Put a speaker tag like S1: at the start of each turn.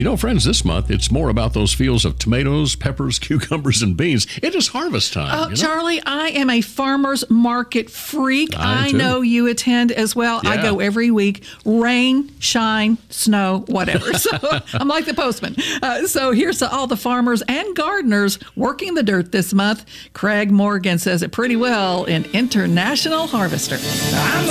S1: You know, friends, this month, it's more about those fields of tomatoes, peppers, cucumbers, and beans. It is harvest time.
S2: Oh, Charlie, I am a farmer's market freak. I know you attend as well. Yeah. I go every week, rain, shine, snow, whatever. So I'm like the postman. So here's to all the farmers and gardeners working the dirt this month. Craig Morgan says it pretty well in International Harvester.